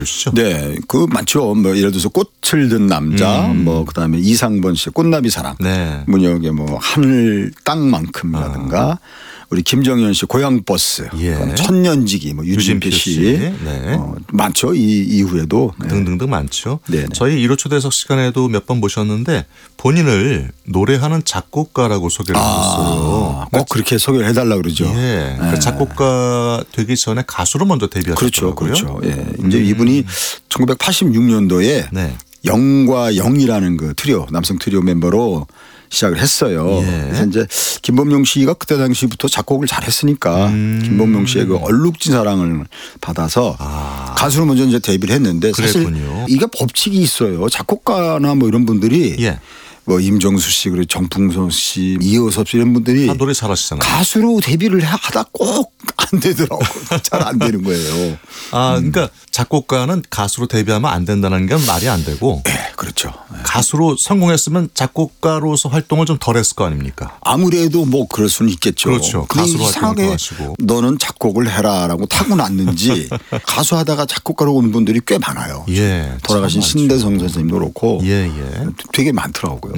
주시죠. 네, 그 많죠. 뭐 예를 들어서 꽃을 든 남자, 뭐 그다음에 이상번 씨의 꽃나비 사랑, 네. 문혁의 뭐 하늘 땅만큼이라든가. 우리 김정현 씨 고향버스, 예. 천년지기, 뭐 유진표 씨, 네. 많죠. 이 이후에도 등등등 많죠. 네네. 저희 1호 초대석 시간에도 몇 번 모셨는데 본인을 노래하는 작곡가라고 소개를 해줬어요. 꼭 그렇게 소개를 해달라고 그러죠. 예. 네. 작곡가 되기 전에 가수로 먼저 데뷔하셨더라고요. 그렇죠. 예. 이제 이분이 1986년도에 네. 영과 영이라는 그 트리오, 남성 트리오 멤버로 시작을 했어요. 예. 그래서 이제 김범용 씨가 그때 당시부터 작곡을 잘했으니까 김범용 씨의 그 얼룩진 사랑을 받아서 가수로 먼저 이제 데뷔를 했는데 사실 그랬군요. 이게 법칙이 있어요. 작곡가나 뭐 이런 분들이 예. 뭐 임정수 씨 그리고 정풍선 씨, 이호섭 씨 이런 분들이 다 노래 잘하시잖아요. 가수로 데뷔를 하다 꼭 안 되더라고. 잘 안 되는 거예요. 그러니까 작곡가는 가수로 데뷔하면 안 된다는 건 말이 안 되고. 네, 그렇죠. 가수로 성공했으면 작곡가로서 활동을 좀 덜 했을 거 아닙니까? 아무래도 뭐 그럴 수는 있겠죠. 그렇죠. 근데 가수로 활동을 더 이상하게 하시고. 너는 작곡을 해라라고 타고났는지 가수하다가 작곡가로 온 분들이 꽤 많아요. 예. 돌아가신 참 신대성 선생님도 그렇고 예. 되게 많더라고요.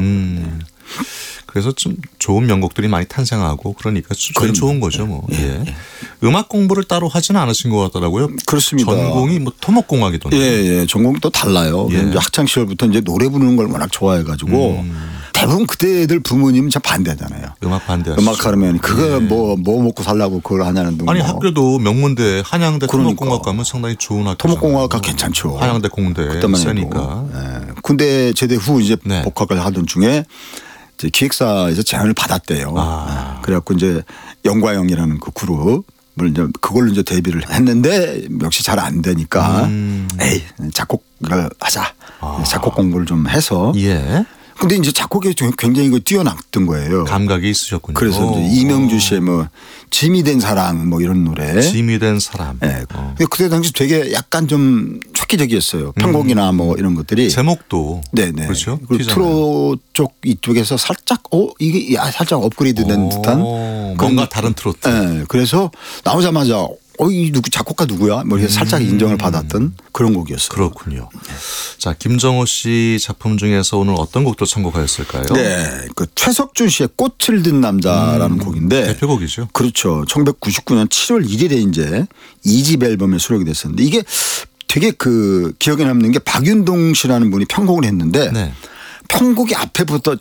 그래서 좀 좋은 명곡들이 많이 탄생하고 그러니까 제일 좋은 거죠 뭐. 예. 음악 공부를 따로 하지는 않으신 것 같더라고요. 그렇습니다. 전공이 뭐 토목공학이던데. 예. 전공도 달라요. 예. 이제 학창 시절부터 이제 노래 부르는 걸 워낙 좋아해가지고 대부분 그때들 부모님은 참 반대잖아요. 음악 반대하시죠. 음악 하면 그거 뭐 먹고 살라고 그걸 하냐는 둥. 아니 학교도 명문대 한양대 그러니까. 토목공학 가면 상당히 좋은 학교. 토목공학과 괜찮죠. 한양대 공대 그때만 세니까. 해도. 군대 제대 후 이제 네. 복학을 하던 중에 이제 기획사에서 제안을 받았대요. 그래갖고 이제 영과영이라는 그 그룹을 이제 그걸로 이제 데뷔를 했는데 역시 잘 안 되니까 에이 작곡을 하자. 작곡 공부를 좀 해서. 예. 근데 이제 작곡에 굉장히 뛰어났던 거예요. 감각이 있으셨군요. 그래서 이제 이명주 씨의 뭐 짐이 된 사랑 뭐 이런 노래. 짐이 된 사람. 네. 근데 그때 당시 되게 약간 좀 획기적이었어요. 편곡이나 뭐 이런 것들이. 제목도. 네네. 그렇죠. 그리고 트로트 쪽 이쪽에서 살짝 이게 살짝 업그레이드된 듯한 뭔가 다른 트로트. 네. 그래서 나오자마자 이 누구 작곡가 누구야? 뭐 이렇게 살짝 인정을 받았던 그런 곡이었어요. 그렇군요. 자, 김정호 씨 작품 중에서 오늘 어떤 곡도 선곡하였을까요? 네, 그 최석준 씨의 꽃을 든 남자라는 곡인데 대표곡이죠. 그렇죠. 1999년 7월 1일에 이제 2집 앨범에 수록이 됐었는데 이게 되게 그 기억에 남는 게 박윤동 씨라는 분이 편곡을 했는데 네. 편곡이 앞에부터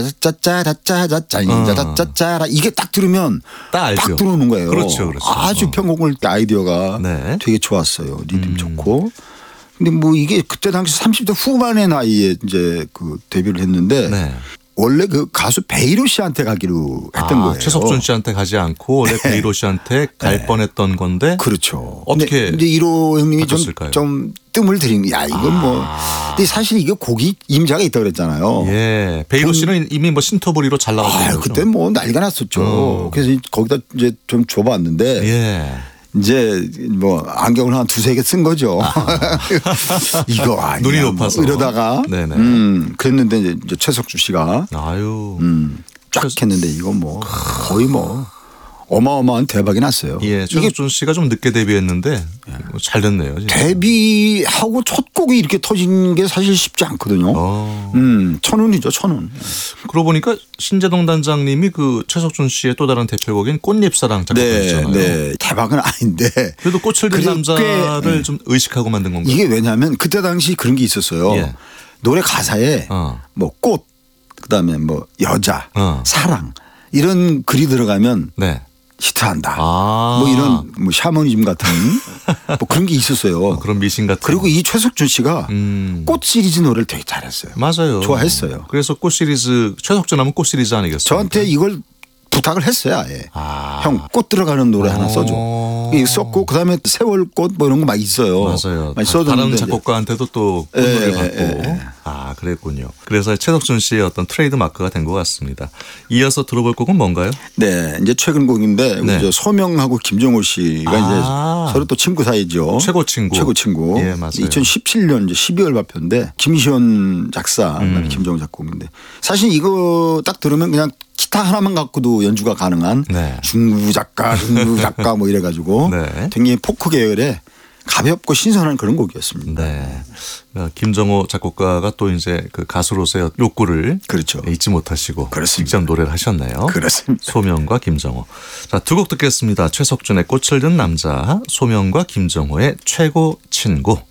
짜짜짜짜짜짜짜짜짜짜짜 이게 딱 들으면 딱 알죠. 딱 들어오는 거예요. 그렇죠. 아주 편곡을 아이디어가 네. 되게 좋았어요. 리듬 좋고. 근데 뭐 이게 그때 당시 30대 후반의 나이에 이제 그 데뷔를 했는데 네. 원래 그 가수 베이로 씨한테 가기로 했던 거예요. 최석준 씨한테 가지 않고 원래 베이로 씨한테 갈 뻔했던 건데. 그렇죠. 어떻게 근데 1호 형님이 바꿨을까요? 좀 뜸을 들인 야 이건 뭐. 근데 사실 이게 곡이 임자가 있다고 그랬잖아요. 예. 베이로 씨는 이미 뭐 신토부리로 잘 나가고 있는 거죠. 그때 뭐 난리가 났었죠. 그래서 거기다 이제 좀 줘봤는데 예. 이제 뭐 안경을 한 두세 개 쓴 거죠. 이거 아니야. 눈이 높아서. 뭐 이러다가 네네. 그랬는데 이제 최석주 씨가 아유. 쫙 했는데 이거 뭐 거의 뭐 어마어마한 대박이 났어요. 예. 최석준 씨가 좀 늦게 데뷔했는데 잘 됐네요. 진짜. 데뷔하고 첫 곡이 이렇게 터진 게 사실 쉽지 않거든요. 천운이죠, 천운. 그러고 보니까 신재동 단장님이 그 최석준 씨의 또 다른 대표곡인 꽃잎사랑 작곡하셨잖아요. 네. 대박은 아닌데. 그래도 꽃을 든 그래도 남자를 좀 의식하고 만든 건가요? 이게 왜냐하면 그때 당시 그런 게 있었어요. 예. 노래 가사에 뭐 꽃, 그다음에 뭐 여자, 사랑 이런 글이 들어가면 네. 히트한다. 뭐 이런 뭐 샤머니즘 같은 뭐 그런 게 있었어요. 그런 미신 같은. 그리고 이 최석준 씨가 꽃 시리즈 노래를 되게 잘했어요. 맞아요. 좋아했어요. 그래서 꽃 시리즈 최석준 하면 꽃 시리즈 아니겠어요? 저한테 이걸 부탁을 했어요. 아예. 형 꽃 들어가는 노래 하나 써줘. 썼고 그다음에 세월꽃 뭐 이런 거 막 있어요. 맞아요. 많이 써줬는데 다른 작곡가한테도 또 꽃노래 받고. 그랬군요. 그래서 최석준 씨의 어떤 트레이드 마크가 된 것 같습니다. 이어서 들어볼 곡은 뭔가요? 네, 이제 최근 곡인데 네. 이제 소명하고 김정호 씨가 이제 서로 또 친구 사이죠. 최고 친구. 최고 친구. 예, 맞아요. 2017년 이제 12월 발표인데 김시현 작사, 김정호 작곡인데 사실 이거 딱 들으면 그냥 기타 하나만 갖고도 연주가 가능한 네. 중구 작가 뭐 이래가지고 네. 굉장히 포크 계열의 가볍고 신선한 그런 곡이었습니다. 네. 김정호 작곡가가 또 이제 그 가수로서의 욕구를 그렇죠. 잊지 못하시고 그렇습니다. 직접 노래를 하셨네요. 그렇습니다. 소명과 김정호. 자, 두 곡 듣겠습니다. 최석준의 꽃을 든 남자, 소명과 김정호의 최고 친구.